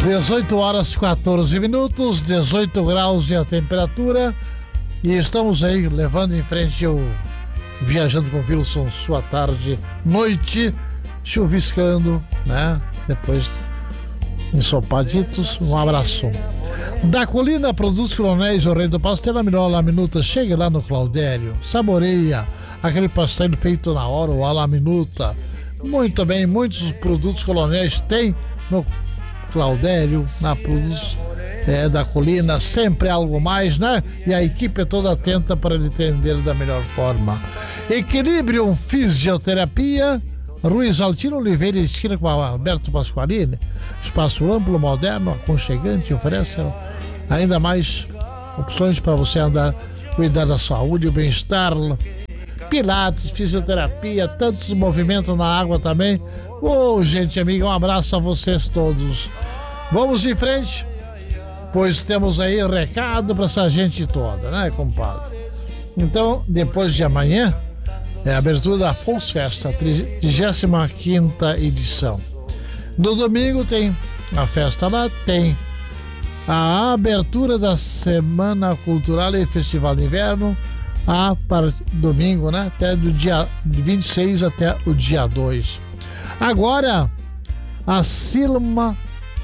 18 horas 14 minutos, 18 graus e a temperatura, e estamos aí levando em frente o Viajando com Wilson, sua tarde, noite, chuviscando, né? Depois ensopaditos, um abraço. Da Colina Produtos Coronéis, o rei do pastel, a melhor laminuta, chegue lá no Claudério, saboreia aquele pastel feito na hora, o ala minuta. Muito bem, muitos produtos Coronéis tem no Claudério, na Produtos da Colina, sempre algo mais, né? E a equipe é toda atenta para lhe atender da melhor forma. Equilibrium Fisioterapia, Ruiz Altino Oliveira, esquina com Alberto Pasqualini. Espaço amplo, moderno, aconchegante, oferece ainda mais opções para você andar, cuidar da saúde, o bem-estar, pilates, fisioterapia, tantos movimentos na água também. Gente amiga, um abraço a vocês todos. Vamos em frente, pois temos aí recado para essa gente toda, né, compadre? Então, depois de amanhã, é a abertura da Volksfest, a 35ª edição. No domingo tem a festa lá, tem a abertura da Semana Cultural e Festival de Inverno, para domingo, né? Até do dia 26 até o dia 2. Agora, a Silma.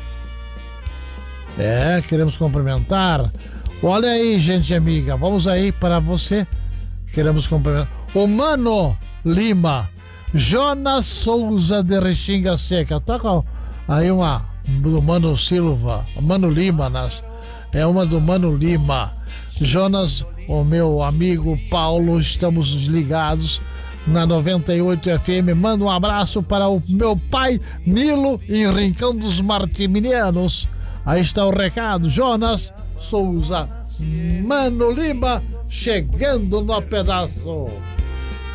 Queremos cumprimentar. Olha aí, gente amiga, vamos aí para você. Queremos cumprimentar o Mano Lima, Jonas Souza de Restinga Seca. Toca aí uma do Mano Silva, Mano Lima, uma do Mano Lima. Jonas, o meu amigo Paulo, estamos ligados na 98 FM. Manda um abraço para o meu pai Nilo, em Rincão dos Martimianos. Aí está o recado, Jonas Souza, Mano Lima, chegando no pedaço.